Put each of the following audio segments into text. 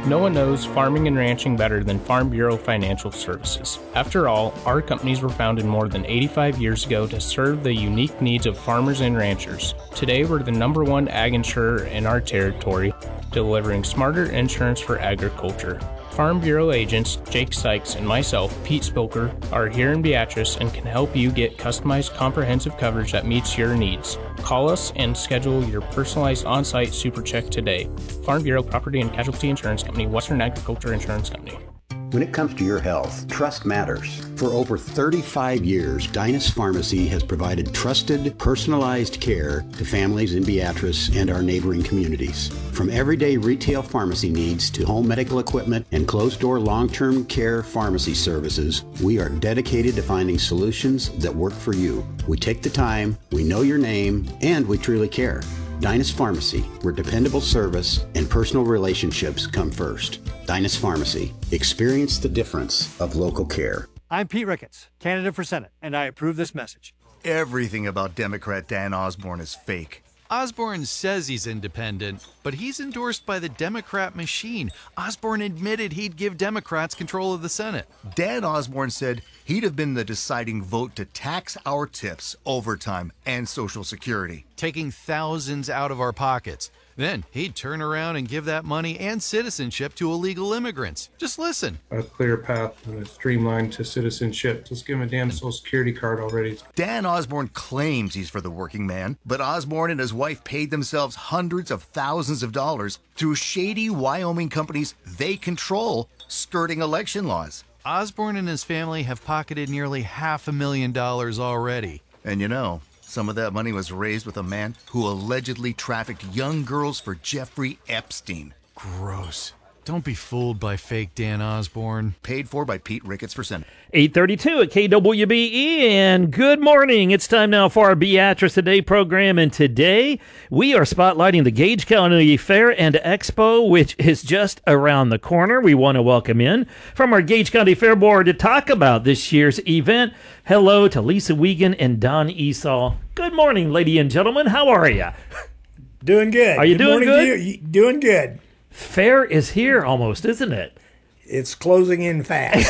No one knows farming and ranching better than Farm Bureau Financial Services. After all, our companies were founded more than 85 years ago to serve the unique needs of farmers and ranchers. Today, we're the #1 ag insurer in our territory, delivering smarter insurance for agriculture. Farm Bureau agents Jake Sykes and myself, Pete Spilker, are here in Beatrice and can help you get customized comprehensive coverage that meets your needs. Call us and schedule your personalized on-site super check today. Farm Bureau Property and Casualty Insurance Company, Western Agriculture Insurance Company. When it comes to your health, trust matters. For over 35 years, Dynas Pharmacy has provided trusted, personalized care to families in Beatrice and our neighboring communities. From everyday retail pharmacy needs to home medical equipment and closed-door long-term care pharmacy services, we are dedicated to finding solutions that work for you. We take the time, we know your name, and we truly care. Dynas Pharmacy, where dependable service and personal relationships come first. Dynas Pharmacy. Experience the difference of local care. I'm Pete Ricketts, candidate for Senate, and I approve this message. Everything about Democrat Dan Osborne is fake. Osborne says he's independent, but he's endorsed by the Democrat machine. Osborne admitted he'd give Democrats control of the Senate. Dan Osborne said he'd have been the deciding vote to tax our tips, overtime, and Social Security, taking thousands out of our pockets. Then he'd turn around and give that money and citizenship to illegal immigrants. Just listen. A clear path and a streamline to citizenship. Just give him a damn Social Security card already. Dan Osborne claims he's for the working man, but Osborne and his wife paid themselves hundreds of thousands of dollars through shady Wyoming companies they control, skirting election laws. Osborne and his family have pocketed nearly $500,000 already. And you know, some of that money was raised with a man who allegedly trafficked young girls for Jeffrey Epstein. Gross. Don't be fooled by fake Dan Osborne. Paid for by Pete Ricketts for Senate. 8:32 at KWBE, and good morning. It's time now for our Beatrice Today program, and today we are spotlighting the Gage County Fair and Expo, which is just around the corner. We want to welcome in from our Gage County Fair Board to talk about this year's event. Hello to Lisa Wiegand and Don Esau. Good morning, ladies and gentlemen. How are you? Doing good. Are you doing good? Doing good. Fair is here almost, isn't it? It's closing in fast.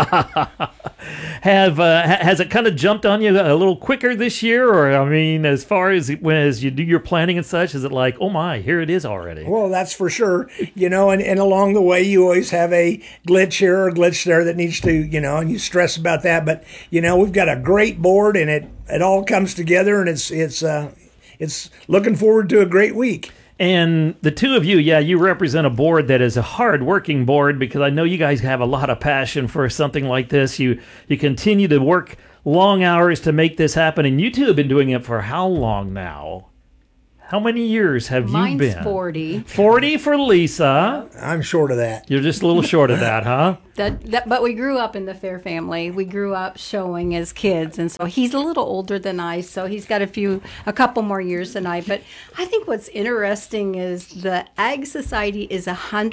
Has it kind of jumped on you a little quicker this year? Or, I mean, as far as you do your planning and such, is it like, oh my, here it is already? Well, that's for sure. You know, and along the way, you always have a glitch here or a glitch there that needs to, you know, and you stress about that. But, you know, we've got a great board, and it all comes together, and it's looking forward to a great week. And the two of you, you represent a board that is a hard-working board, because I know you guys have a lot of passion for something like this. You continue to work long hours to make this happen, and you two have been doing it for how long now? How many years have you been? Mine's 40. 40 for Lisa. I'm short of that. You're just a little short of that, huh? But we grew up in the Fair family. We grew up showing as kids, and so he's a little older than I, so he's got a couple more years than I. But I think what's interesting is the Ag Society is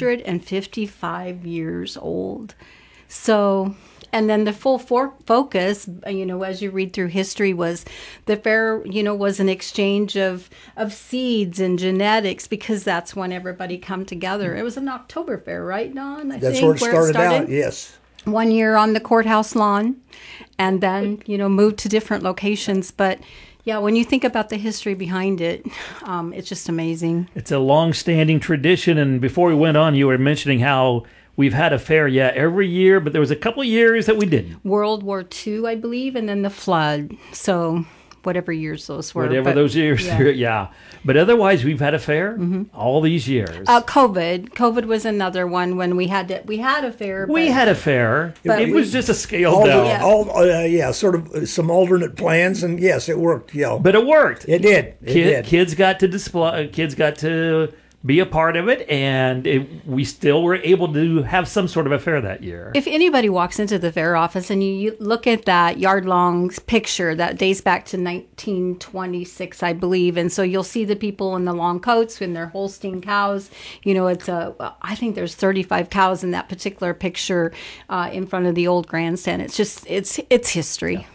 155 years old. So, and then the full focus, you know, as you read through history, was the fair, you know, was an exchange of seeds and genetics, because that's when everybody come together. It was an October fair, right, Don? That's where it started out, yes. 1 year on the courthouse lawn, and then, you know, moved to different locations. But yeah, when you think about the history behind it, it's just amazing. It's a long-standing tradition, and before we went on, you were mentioning how we've had a fair, every year, but there was a couple of years that we didn't. World War II, I believe, and then the flood. So whatever years those were. Those years, yeah. But otherwise, we've had a fair all these years. COVID was another one when we had a fair. We had a fair. It was just a scaled down. Sort of some alternate plans, and yes, it worked. Yeah, but it worked. It did. Kids got to display. Kids got to be a part of it, and we still were able to have some sort of a fair that year. If anybody walks into the fair office and you look at that yard-long picture that dates back to 1926, I believe, and so you'll see the people in the long coats and their Holstein cows. You know, I think there's 35 cows in that particular picture in front of the old grandstand. It's just, it's history. Yeah.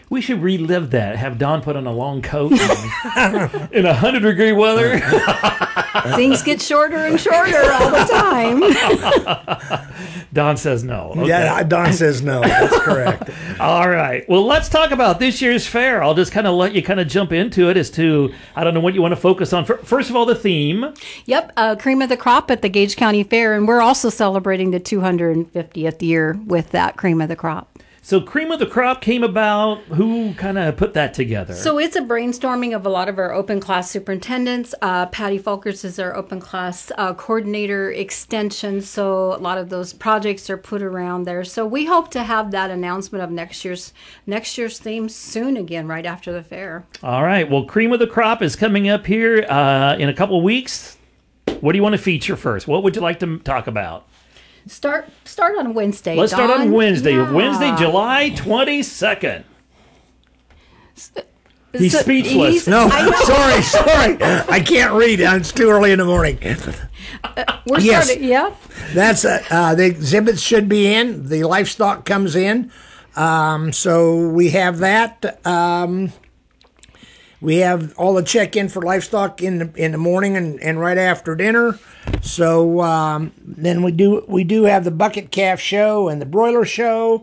We should relive that. Have Don put on a long coat and, in 100-degree weather. Things get shorter and shorter all the time. Don says no. Okay. Yeah, Don says no. That's correct. All right. Well, let's talk about this year's fair. I'll just kind of let you kind of jump into it as to, I don't know what you want to focus on. First of all, the theme. Yep, Cream of the Crop at the Gage County Fair, and we're also celebrating the 250th year with that Cream of the Crop. So Cream of the Crop came about. Who kind of put that together? So it's a brainstorming of a lot of our open class superintendents. Patty Folkers is our open class coordinator extension. So a lot of those projects are put around there. So we hope to have that announcement of next year's theme soon again, right after the fair. All right. Well, Cream of the Crop is coming up here in a couple of weeks. What do you want to feature first? What would you like to talk about? Start on Wednesday. Let's start on Wednesday. Yeah. Wednesday, July 22nd. He's speechless. No, sorry. I can't read. It's too early in the morning. We're Yes. starting, yeah. That's the exhibits should be in. The livestock comes in. So we have that. We have all the check-in for livestock in the morning and right after dinner. So then we do have the bucket calf show and the broiler show.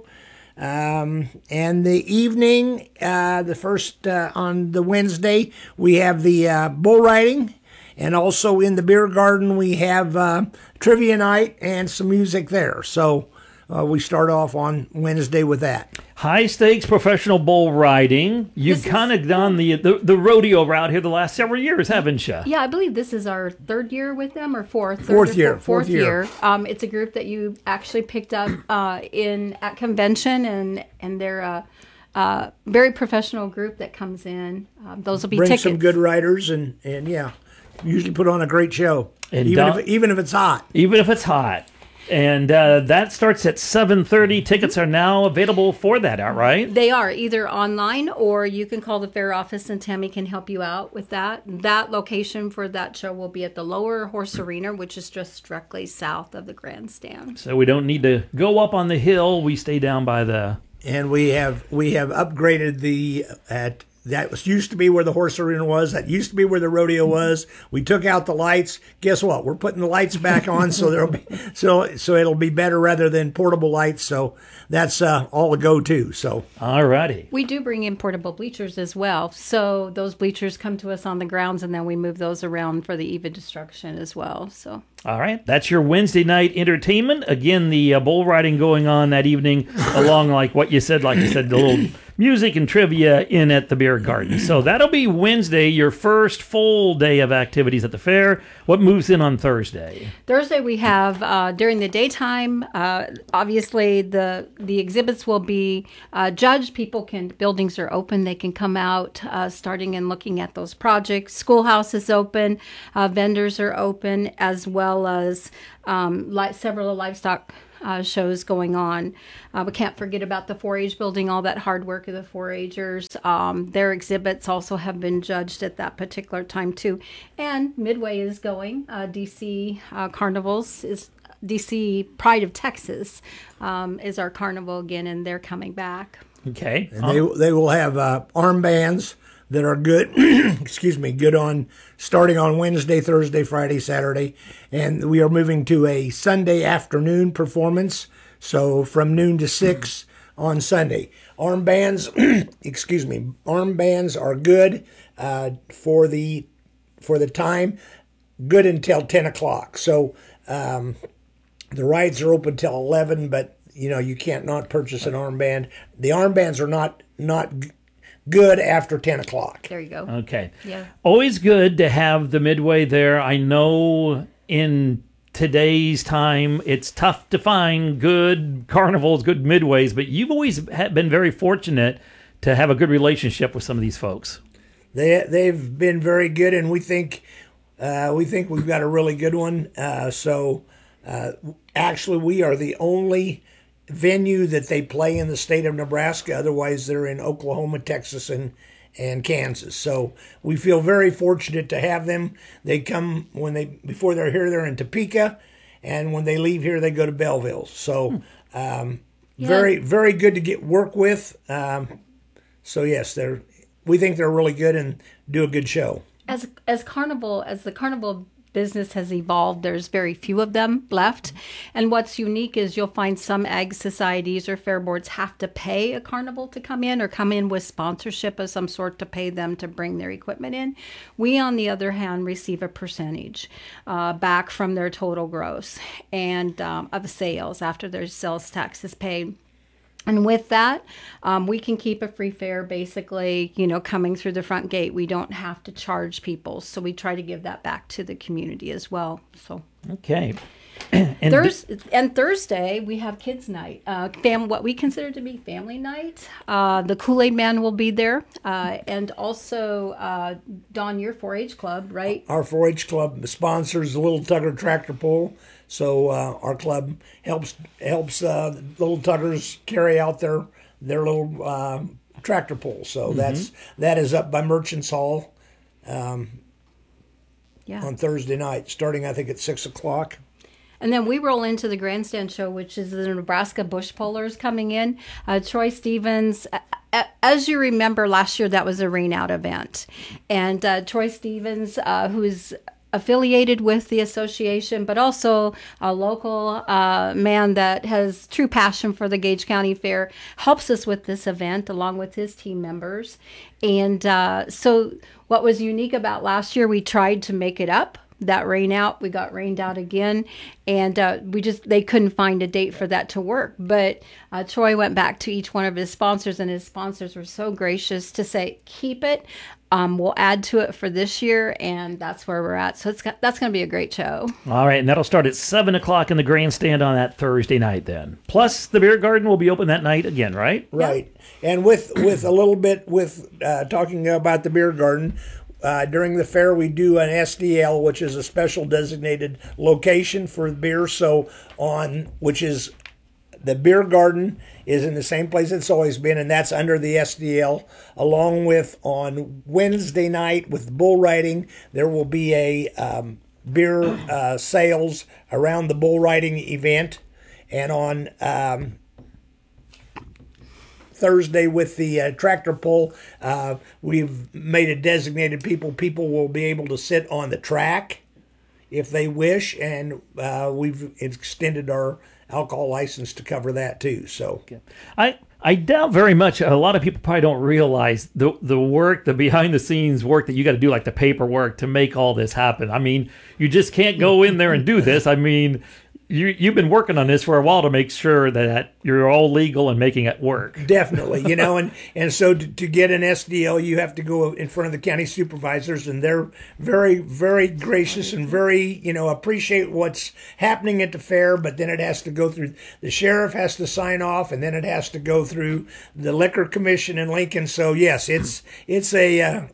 And the evening, the first on the Wednesday, we have the bull riding. And also in the beer garden, we have trivia night and some music there. So we start off on Wednesday with that. High stakes professional bull riding. You've kind of done the rodeo route here the last several years, haven't you? Yeah, I believe this is our third year with them, or fourth. Fourth year. It's a group that you actually picked up at convention, and they're a very professional group that comes in. Those will be Bring tickets. some good riders and yeah, usually put on a great show, And even if it's hot. Even if it's hot. And that starts at 7:30. Tickets are now available for that, right? They are either online, or you can call the fair office and Tammy can help you out with that. That location for that show will be at the Lower Horse Arena, which is just directly south of the grandstand. So we don't need to go up on the hill. We stay down by the... And we have upgraded that used to be where the horse arena was. That used to be where the rodeo was. We took out the lights. Guess what? We're putting the lights back on, so it'll be better rather than portable lights. So that's all a go-to. So alrighty. We do bring in portable bleachers as well. So those bleachers come to us on the grounds, and then we move those around for the even destruction as well. So. All right, that's your Wednesday night entertainment. Again, the bull riding going on that evening, along like you said, the little music and trivia in at the beer garden. So that'll be Wednesday, your first full day of activities at the fair. What moves in on Thursday? Thursday we have during the daytime. Obviously, the exhibits will be judged. Buildings are open. They can come out, starting and looking at those projects. Schoolhouse is open. Vendors are open, as well as several livestock shows going on. We can't forget about the 4-H building, all that hard work of the 4-Hers. Their exhibits also have been judged at that particular time too. And Midway is going. DC Carnivals is DC Pride of Texas is our carnival again, and they're coming back. Okay. And they will have armbands that are good, good on starting on Wednesday, Thursday, Friday, Saturday. And we are moving to a Sunday afternoon performance. So from noon to 6 on Sunday. Armbands, armbands are good for the time, good until 10 o'clock. So the rides are open till 11, but you can't not purchase an armband. The armbands are not good after 10 o'clock. There you go. Okay. Yeah. Always good to have the Midway there. I know in today's time it's tough to find good carnivals, good Midways, but you've always been very fortunate to have a good relationship with some of these folks. They've been very good, and we think we've got a really good one. Actually, we are the only venue that they play in the state of Nebraska. Otherwise, they're in Oklahoma, Texas, and Kansas. So we feel very fortunate to have them. They come before they're here, they're in Topeka, and when they leave here, they go to Belleville. So very, very good to work with. So yes, we think they're really good and do a good show. As the carnival business has evolved, there's very few of them left. And what's unique is you'll find some ag societies or fair boards have to pay a carnival to come in, or come in with sponsorship of some sort to pay them to bring their equipment in. We, on the other hand, receive a percentage back from their total gross and of sales after their sales tax is paid. And with that, we can keep a free fare, basically, coming through the front gate. We don't have to charge people. So we try to give that back to the community as well. So okay. And Thursday, we have kids' night, what we consider to be family night. The Kool-Aid Man will be there. And also, Don, your 4-H club, right? Our 4-H club sponsors the Little Tugger Tractor Pull. So our club helps Little Tuggers carry out their little tractor pull. So that is up by Merchants Hall on Thursday night, starting I think at 6:00. And then we roll into the Grandstand Show, which is the Nebraska Bush Pullers coming in. Troy Stevens, as you remember last year, that was a rain-out event. And Troy Stevens, who's affiliated with the association, but also a local man that has true passion for the Gage County Fair, helps us with this event along with his team members. And so what was unique about last year, we tried to make it up. That rain out, we got rained out again, and they couldn't find a date for that to work. But Troy went back to each one of his sponsors, and his sponsors were so gracious to say, keep it. We'll add to it for this year, and that's where we're at. So that's going to be a great show. All right, and that'll start at 7:00 in the Grandstand on that Thursday night then. Plus, the beer garden will be open that night again, right? Right. Yeah. And with a little bit, talking about the beer garden, during the fair, we do an SDL, which is a special designated location for beer. So which is the beer garden is in the same place it's always been, and that's under the SDL. Along with on Wednesday night with bull riding, there will be a beer sales around the bull riding event, and on Thursday with the tractor pull, we've made it designated people will be able to sit on the track if they wish, and we've extended our alcohol license to cover that too. So I doubt very much. A lot of people probably don't realize the work, the behind the scenes work that you got to do, like the paperwork to make all this happen. I mean, you just can't go in there and do this. I mean, you've been working on this for a while to make sure that you're all legal and making it work. Definitely, and so to get an SDL, you have to go in front of the county supervisors, and they're very, very gracious and very, appreciate what's happening at the fair. But then it has to go through the sheriff has to sign off, and then it has to go through the liquor commission in Lincoln. So yes, it's a.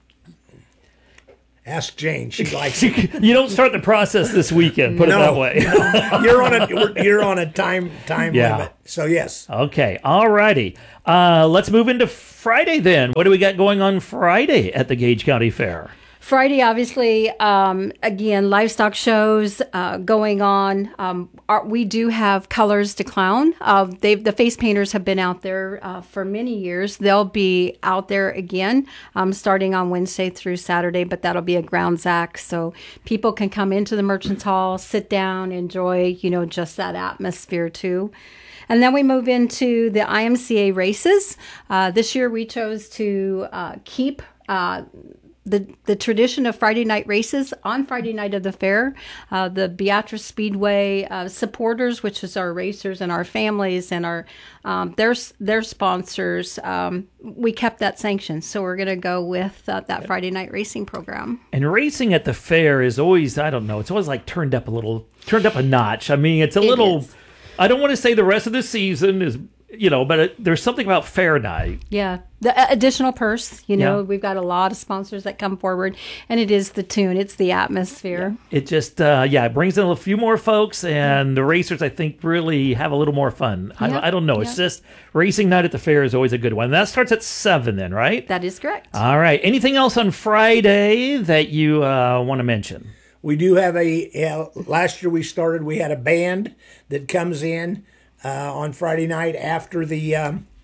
Ask Jane; she likes it. You don't start the process this weekend. Put it that way. You're on a time limit. So yes. Okay. All righty. Let's move into Friday then. What do we got going on Friday at the Gage County Fair? Friday, obviously, again, livestock shows going on. We do have Colors to Clown. The face painters have been out there for many years. They'll be out there again starting on Wednesday through Saturday, but that'll be a grounds act. So people can come into the Merchants Hall, sit down, enjoy, just that atmosphere too. And then we move into the IMCA races. This year we chose to keep the tradition of Friday night races on Friday night of the fair. The Beatrice Speedway supporters, which is our racers and our families and our their sponsors, we kept that sanction. So we're going to go with that Friday night racing program. And racing at the fair is always, I don't know, it's always like turned up a notch. I mean, it's a little, I don't want to say the rest of the season is, but there's something about fair night. Yeah. The additional purse, we've got a lot of sponsors that come forward, and it is the tune. It's the atmosphere. Yeah. It just, it brings in a few more folks, and the racers, I think, really have a little more fun. Yeah. I don't know. It's just racing night at the fair is always a good one. That starts at 7 then, right? That is correct. All right. Anything else on Friday that you want to mention? We do have last year we had a band that comes in on Friday night after the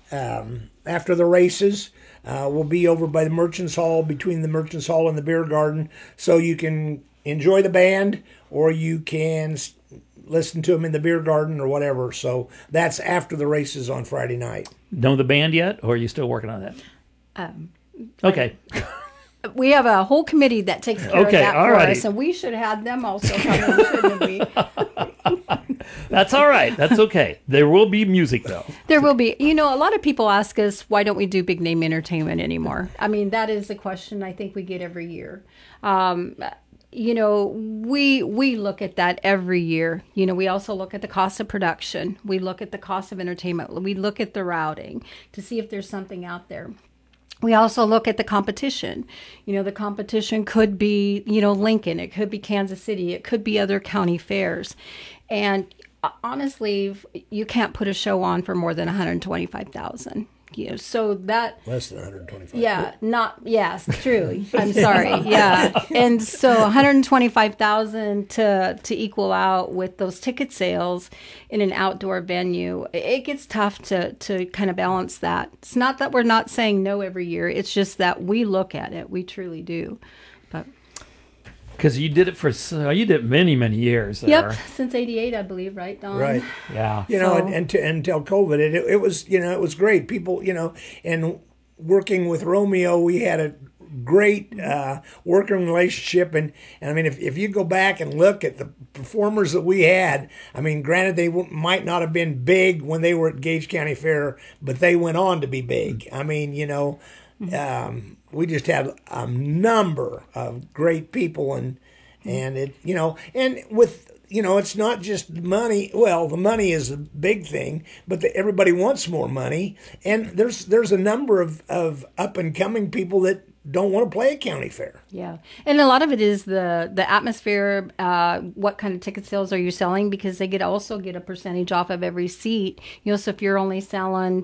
after the races. We'll be over by the Merchants Hall, between the Merchants Hall and the Beer Garden, so you can enjoy the band or you can listen to them in the Beer Garden or whatever. So that's after the races on Friday night. Know the band yet, or are you still working on that? Okay. We have a whole committee that takes care of that for alrighty. us, and we should have them also come in, shouldn't we? That's all right. That's okay. There will be music, though. There will be. You know, a lot of people ask us, why don't we do big name entertainment anymore? I mean, that is a question I think we get every year. You know, we look at that every year. You know, we also look at the cost of production. We look at the cost of entertainment. We look at the routing to see if there's something out there. We also look at the competition. You know, the competition could be, you know, Lincoln. It could be Kansas City. It could be other county fairs. And honestly, you can't put a show on for more than $125,000. You know, so that less than 125. Yeah, yes, true. I'm sorry. Yeah, and so 125,000 to equal out with those ticket sales in an outdoor venue, it gets tough to kind of balance that. It's not that we're not saying no every year. It's just that we look at it. We truly do. But because you did it you did many years there. Yep, since '88, I believe, right, Don? Right. Yeah. You know, until COVID, it was, you know, it was great. People, you know, and working with Romeo, we had a great working relationship. And I mean, if you go back and look at the performers that we had, I mean, granted, they might not have been big when they were at Gage County Fair, but they went on to be big. I mean, you know, we just had a number of great people, and it, you know, and with, you know, it's not just money. Well, the money is a big thing, but everybody wants more money, and there's a number of up and coming people that don't want to play a county fair. Yeah, and a lot of it is the atmosphere. What kind of ticket sales are you selling? Because they also get a percentage off of every seat. You know, so if you're only selling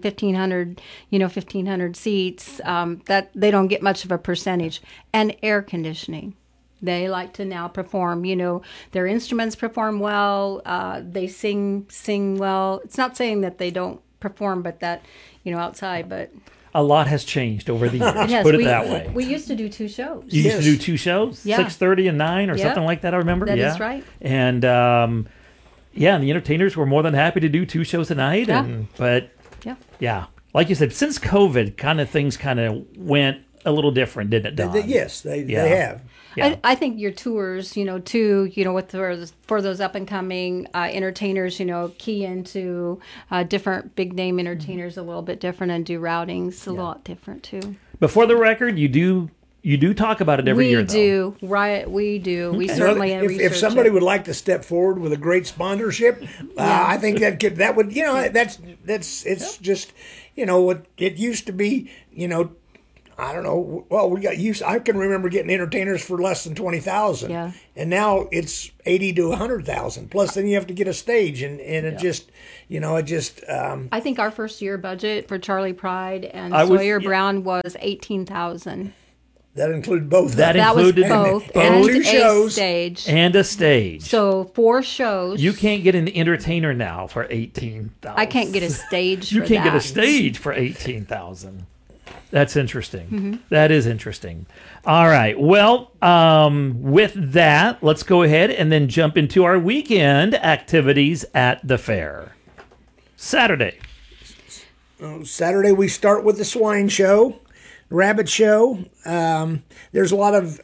1,500 seats, that they don't get much of a percentage. And air conditioning. They like to now perform, you know, their instruments perform well. They sing well. It's not saying that they don't perform, but that, you know, outside, but A lot has changed over the years. Yes, put it that way. We used to do 2 shows. You used to do 2 shows, Yeah. 6:30 and 9 or Yep. something like that. I remember. That yeah, is right. And yeah, and the entertainers were more than happy to do 2 shows a night. Yeah. But Yeah. like you said, since COVID, things went a little different, didn't it, Don? Yes, they have. Yeah. I think your tours, you know, too, you know, for those up and coming entertainers, you know, key into different big name entertainers a little bit different and do routings a lot different too. Before the record, you do talk about it every year, though. We do, right? We do. We Okay. certainly If somebody would like to step forward with a great sponsorship, I think that would, you know, it's just, you know, it used to be, you know, I don't know. Well, we got used. I can remember getting entertainers for less than 20,000, and now it's 80 to 100,000. Plus, then you have to get a stage, and it just, you know, it just. I think our first year budget for Charlie Pride and I was- Sawyer Brown was 18,000. That included both. That That was included both and and 2 a shows. stage. and a stage. So 4 shows. You can't get an entertainer now for 18,000. I can't get a stage. You for can't get a that. stage for 18,000. That's interesting. Mm-hmm. That is interesting. All right. Well, with that, let's go ahead and then jump into our weekend activities at the fair. Saturday. Saturday we start with the swine show, rabbit show. There's a lot of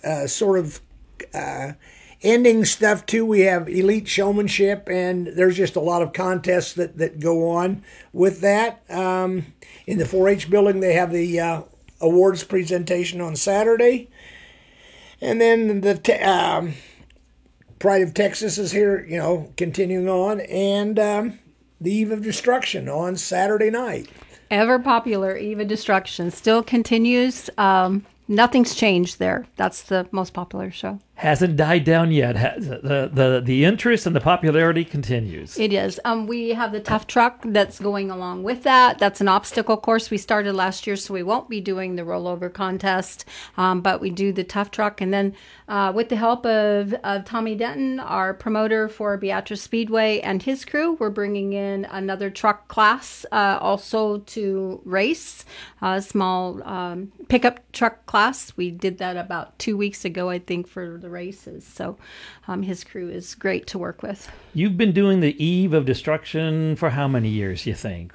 ending stuff too. We have elite showmanship, and there's just a lot of contests that go on with that. In the 4-H building, they have the awards presentation on Saturday, and then the Pride of Texas is here, you know, continuing on, and the Eve of Destruction on Saturday night. Ever popular Eve of Destruction still continues. Nothing's changed there. That's the most popular show. hasn't died down yet, has it? The interest and the popularity continues. It is. We have the Tough Truck that's going along with that. That's an obstacle course we started last year, so we won't be doing the rollover contest, but we do the Tough Truck. And then with the help of Tommy Denton, our promoter for Beatrice Speedway, and his crew, we're bringing in another truck class also to race, a small pickup truck class. We did that about 2 weeks ago, I think, for the races. So his crew is great to work with. You've been doing the Eve of Destruction for how many years, you think?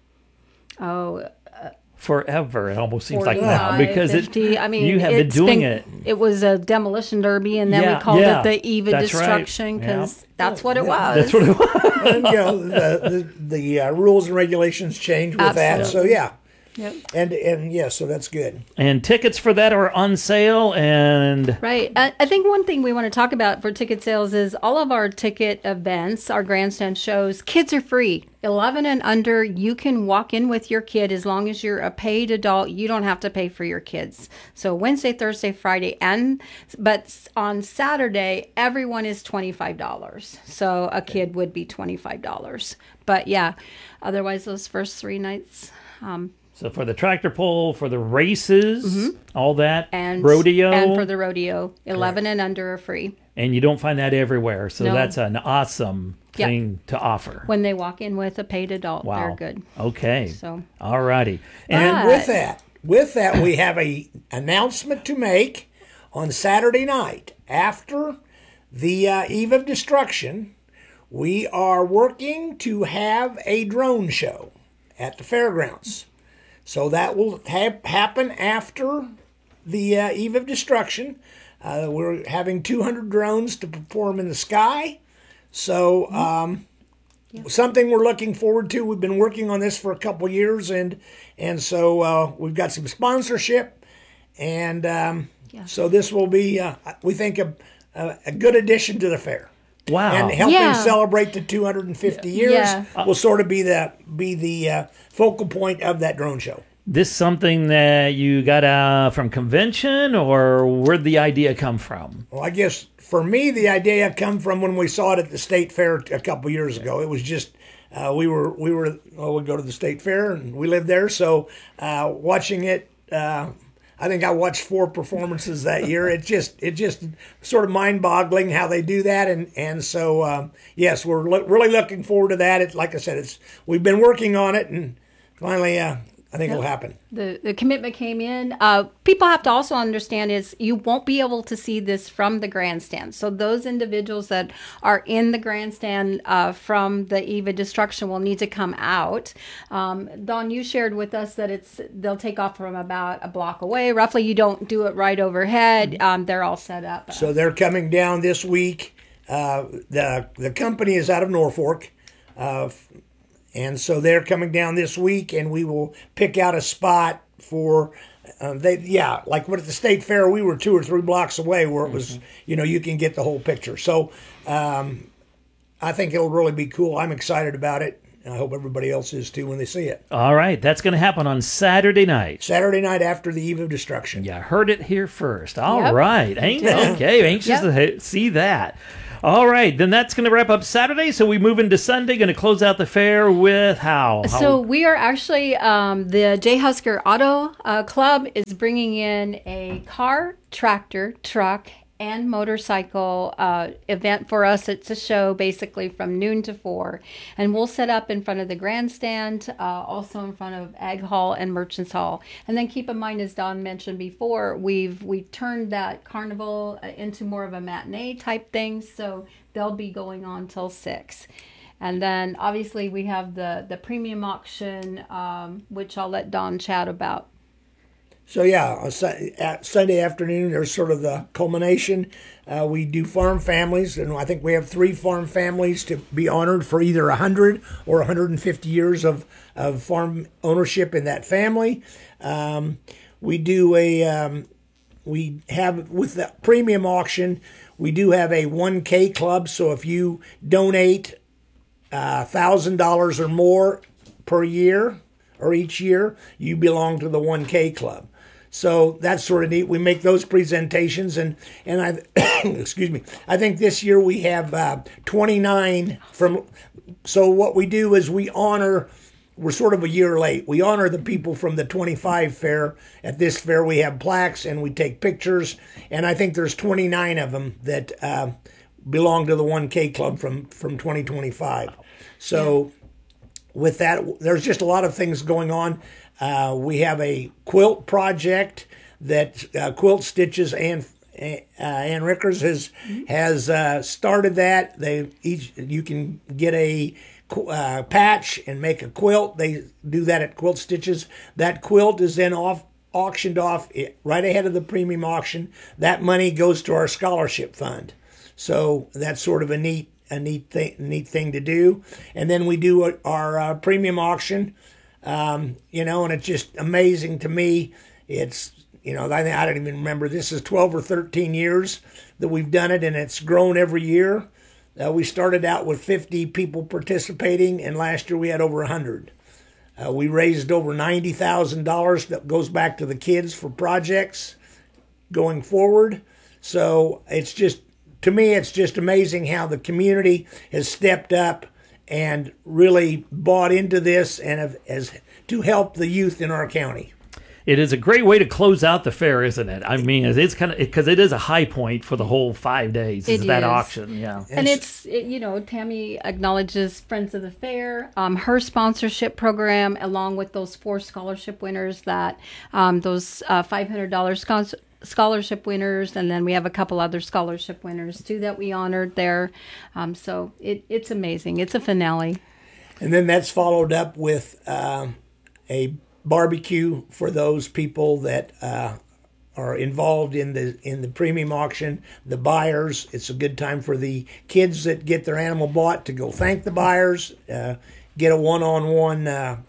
Oh, forever. It almost seems 45, like now, because 50. I mean, you have been doing it. It was a demolition derby, and then we called it the Eve of Destruction because that's what it was. That's what it was. And, the rules and regulations change with that. So Yep. And so that's good. And tickets for that are on sale. And right. I think one thing we want to talk about for ticket sales is all of our ticket events, our grandstand shows, kids are free. 11 and under, you can walk in with your kid as long as you're a paid adult. You don't have to pay for your kids. So Wednesday, Thursday, Friday, but on Saturday, everyone is $25. So a kid would be $25. But yeah, otherwise those first 3 nights. So for the tractor pull, for the races, all that, and rodeo. And for the rodeo, 11 and under are free. And you don't find that everywhere. So No. that's an awesome thing to offer. When they walk in with a paid adult, Wow. they're good. Okay. So. All righty. And with that, we have a announcement to make on Saturday night. After the Eve of Destruction, we are working to have a drone show at the fairgrounds. So that will happen after the Eve of Destruction. We're having 200 drones to perform in the sky. So something we're looking forward to. We've been working on this for a couple years, and so we've got some sponsorship. And so this will be, we think, a good addition to the fair. Wow. And helping celebrate the 250 years will sort of be the focal point of that drone show. This something that you got from convention, or where'd the idea come from? Well, I guess for me, the idea come from when we saw it at the state fair a couple years ago. It was just we'd go to the state fair and we lived there, so watching it. I think I watched 4 performances that year. It just sort of mind-boggling how they do that, and so yes, we're really looking forward to that. Like I said, we've been working on it, and finally, I think it'll happen. The commitment came in. People have to also understand is you won't be able to see this from the grandstand. So those individuals that are in the grandstand from the Eve of Destruction will need to come out. Dawn, you shared with us that they'll take off from about a block away. Roughly, you don't do it right overhead. They're all set up. So they're coming down this week. The company is out of Norfolk. And so they're coming down this week, and we will pick out a spot for like what at the state fair we were 2 or 3 blocks away, where it was you can get the whole picture. So I think it'll really be cool. I'm excited about it. I hope everybody else is too when they see it. All right, that's going to happen on Saturday night. Saturday night after the Eve of Destruction. Yeah, heard it here first. All right, anxious to see that. All right, then that's going to wrap up Saturday. So we move into Sunday, going to close out the fair with how? So we are actually, the J. Husker Auto Club is bringing in a car, tractor, truck, and motorcycle event for us. It's a show basically from noon to 4. And we'll set up in front of the grandstand, also in front of Ag Hall and Merchants Hall. And then keep in mind, as Dawn mentioned before, we've turned that carnival into more of a matinee type thing. So they'll be going on till 6. And then obviously we have the premium auction, which I'll let Dawn chat about. So at Sunday afternoon, there's sort of the culmination. We do farm families, and I think we have 3 farm families to be honored for either 100 or 150 years of farm ownership in that family. We do we have, with the premium auction, we do have a 1K club. So if you donate $1,000 or more per year or each year, you belong to the 1K club. So that's sort of neat. We make those presentations, and I, excuse me, I think this year we have 29 from. So what we do is we honor. We're sort of a year late. We honor the people from the 25 fair. At this fair, we have plaques and we take pictures, and I think there's 29 of them that belong to the 1K Club from 2025. So with that, there's just a lot of things going on. We have a quilt project that Quilt Stitches and Ann Rickers has started that. You can get a patch and make a quilt. They do that at Quilt Stitches. That quilt is then auctioned off right ahead of the premium auction. That money goes to our scholarship fund. So that's sort of a neat thing to do. And then we do our premium auction. And it's just amazing to me. It's, I don't even remember. This is 12 or 13 years that we've done it, and it's grown every year. We started out with 50 people participating, and last year we had over 100. We raised over $90,000 that goes back to the kids for projects going forward. So it's just, to me, it's just amazing how the community has stepped up and really bought into this and as to help the youth in our county. It is a great way to close out the fair, isn't it? I mean, it's kind of because it is a high point for the whole 5 days. Is that auction? Yeah, and Tammy acknowledges Friends of the Fair, her sponsorship program, along with those 4 scholarship winners those $500 scholarship winners, and then we have a couple other scholarship winners too that we honored there. So it's amazing. It's a finale, and then that's followed up with a barbecue for those people that are involved in the premium auction, the buyers. It's a good time for the kids that get their animal bought to go thank the buyers, get a one-on-one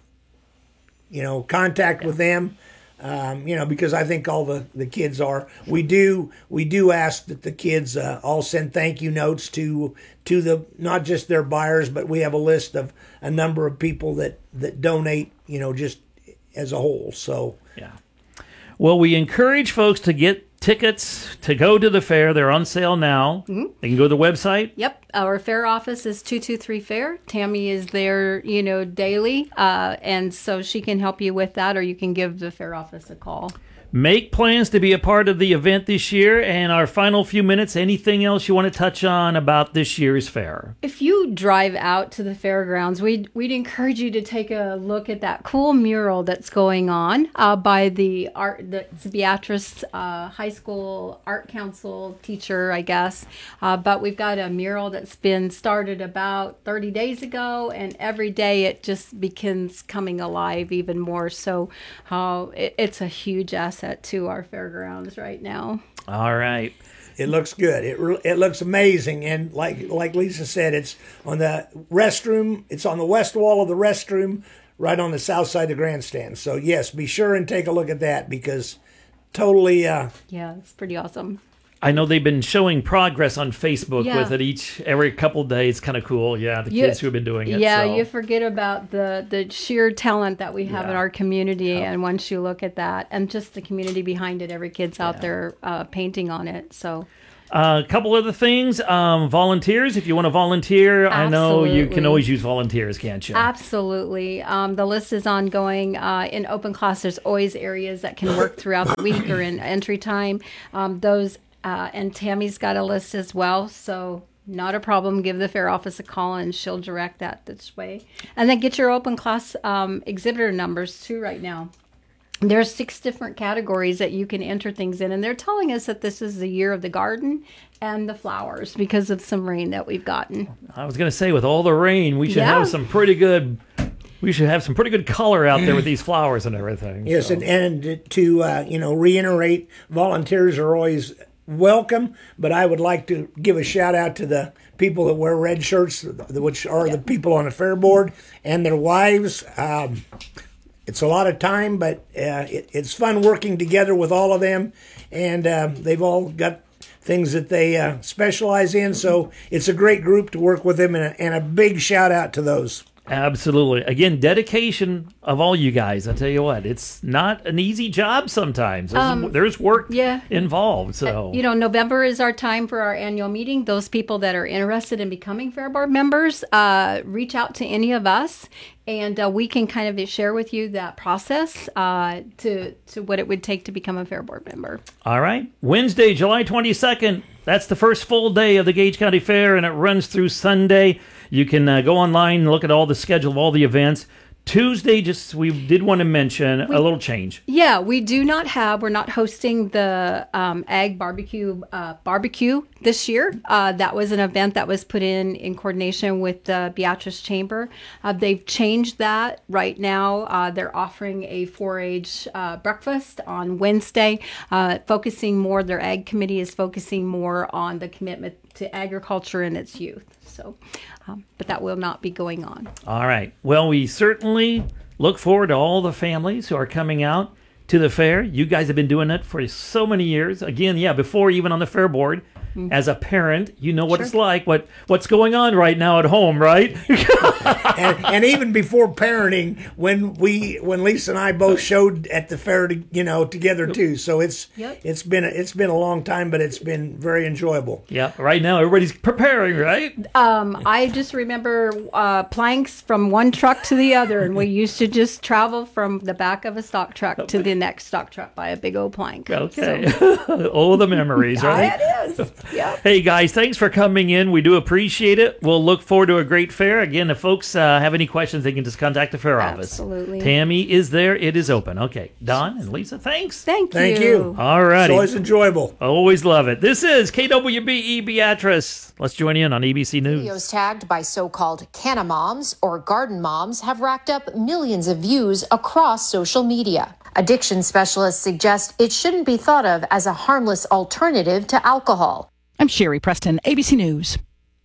contact with them. Because I think all the kids are. We do ask that the kids all send thank you notes to the, not just their buyers, but we have a list of a number of people that donate, just as a whole. So yeah. Well, we encourage folks to get tickets to go to the fair. They're on sale now. Mm-hmm. They can go to the website. Yep. Our fair office is 223 Fair. Tammy is there, daily. And so she can help you with that, or you can give the fair office a call. Make plans to be a part of the event this year. And our final few minutes, anything else you want to touch on about this year's fair? If you drive out to the fairgrounds, we'd encourage you to take a look at that cool mural that's going on by the Beatrice High School Art Council teacher, I guess. But we've got a mural that's been started about 30 days ago, and every day it just begins coming alive even more. So it's a huge asset to our fairgrounds right now. All right. It looks good. It looks amazing, and like Lisa said, it's on the restroom. It's on the west wall of the restroom, right on the south side of the grandstand. So yes, be sure and take a look at that, because totally. Yeah, it's pretty awesome. I know they've been showing progress on Facebook with it every couple of days. Kind of cool. Yeah, the kids who have been doing it. Yeah, so. You forget about the sheer talent that we have in our community, and once you look at that, and just the community behind it, every kid's out there painting on it. So. A couple other things. Volunteers, if you want to volunteer, absolutely. I know you can always use volunteers, can't you? Absolutely. The list is ongoing. In open class, there's always areas that can work throughout the week or in entry time. And Tammy's got a list as well, so not a problem. Give the fair office a call, and she'll direct that this way. And then get your open class exhibitor numbers, too, right now. There's 6 different categories that you can enter things in, and they're telling us that this is the year of the garden and the flowers because of some rain that we've gotten. I was going to say, with all the rain, we should have some pretty good... We should have some pretty good color out there with these flowers and everything. Yes, so. and to reiterate, volunteers are always welcome, but I would like to give a shout out to the people that wear red shirts, which are the people on the fair board, and their wives. It's a lot of time, but it's fun working together with all of them, and they've all got things that they specialize in, so it's a great group to work with them, and a big shout out to those. Absolutely. Again, dedication of all you guys. I tell you what, it's not an easy job sometimes. There's work involved. So November is our time for our annual meeting. Those people that are interested in becoming Fair Board members, reach out to any of us, and we can kind of share with you that process to what it would take to become a Fair Board member. All right. Wednesday, July 22nd. That's the first full day of the Gage County Fair, and it runs through Sunday. You can go online and look at all the schedule of all the events. Tuesday, we did want to mention a little change. Yeah, we're not hosting the Ag Barbecue this year. That was an event that was put in coordination with the Beatrice Chamber. They've changed that right now. They're offering a 4-H breakfast on Wednesday, their Ag Committee is focusing more on the commitment to agriculture and its youth. So, but that will not be going on. All right. Well, we certainly look forward to all the families who are coming out to the fair. You guys have been doing it for so many years. Again, before even on the fair board. As a parent, you know what it's like, what's going on right now at home, right? and even before parenting, when Lisa and I both showed at the fair, together too. So it's been a long time, but it's been very enjoyable. Yeah, right now everybody's preparing, right? I just remember planks from one truck to the other, and we used to just travel from the back of a stock truck to the next stock truck by a big old plank. Okay, so. The memories, right? It is. Yeah. Hey guys, thanks for coming in. We do appreciate it. We'll look forward to a great fair. Again, if folks have any questions, they can just contact the fair office. Absolutely. Tammy is there. It is open. Okay. Don and Lisa, thanks. Thank you. All righty. It's always enjoyable. Always love it. This is KWBE Beatrice. Let's join in on ABC News. Videos tagged by so-called canna moms or garden moms have racked up millions of views across social media. Addiction specialists suggest it shouldn't be thought of as a harmless alternative to alcohol. I'm Sherry Preston, ABC News.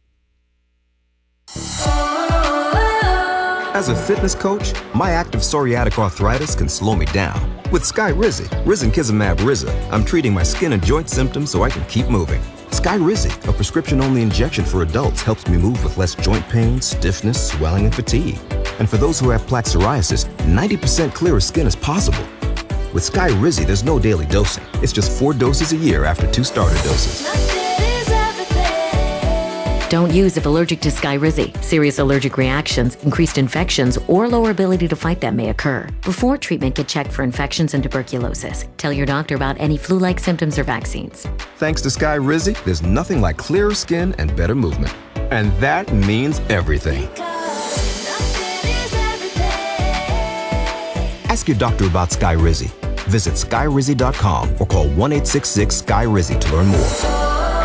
As a fitness coach, my active psoriatic arthritis can slow me down. With Skyrizi, risankizumab Riza, I'm treating my skin and joint symptoms so I can keep moving. Skyrizi, a prescription-only injection for adults, helps me move with less joint pain, stiffness, swelling, and fatigue. And for those who have plaque psoriasis, 90% clearer skin is possible. With Skyrizi, there's no daily dosing. It's just 4 doses a year after 2 starter doses. Don't use if allergic to Skyrizi. Serious allergic reactions, increased infections, or lower ability to fight them may occur. Before treatment, get checked for infections and tuberculosis. Tell your doctor about any flu-like symptoms or vaccines. Thanks to Skyrizi, there's nothing like clearer skin and better movement. And that means everything. Ask your doctor about Skyrizi. Visit Skyrizi.com or call 1-866-SKY-RIZI to learn more.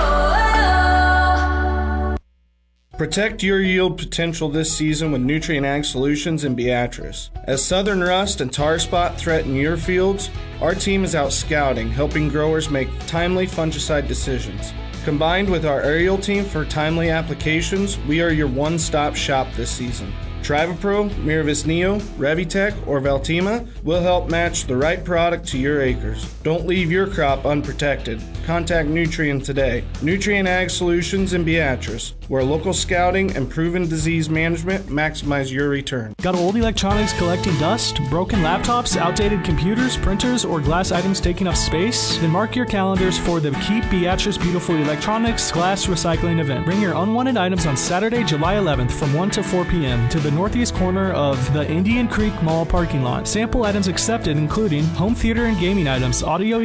Protect your yield potential this season with Nutrien Ag Solutions in Beatrice. As southern rust and tar spot threaten your fields, our team is out scouting, helping growers make timely fungicide decisions. Combined with our aerial team for timely applications, we are your one-stop shop this season. Trivapro, Miravis Neo, Revitec, or Valtima will help match the right product to your acres. Don't leave your crop unprotected. Contact Nutrien today. Nutrien Ag Solutions in Beatrice, where local scouting and proven disease management maximize your return. Got old electronics collecting dust, broken laptops, outdated computers, printers, or glass items taking up space? Then mark your calendars for the Keep Beatrice Beautiful Electronics Glass Recycling event. Bring your unwanted items on Saturday, July 11th from 1 to 4 p.m. to the northeast corner of the Indian Creek Mall parking lot. Sample items accepted including home theater and gaming items, audio